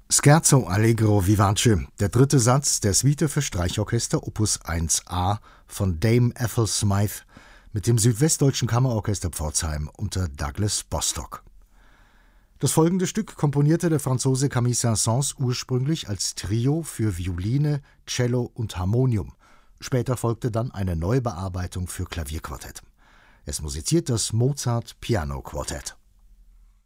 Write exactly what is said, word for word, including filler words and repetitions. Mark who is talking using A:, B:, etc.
A: Scherzo allegro vivace, der dritte Satz der Suite für Streichorchester Opus eins a von Dame Ethel Smythe mit dem Südwestdeutschen Kammerorchester Pforzheim unter Douglas Bostock. Das folgende Stück komponierte der Franzose Camille Saint-Saëns ursprünglich als Trio für Violine, Cello und Harmonium. Später folgte dann eine Neubearbeitung für Klavierquartett. Es musiziert das Mozart Piano Quartett.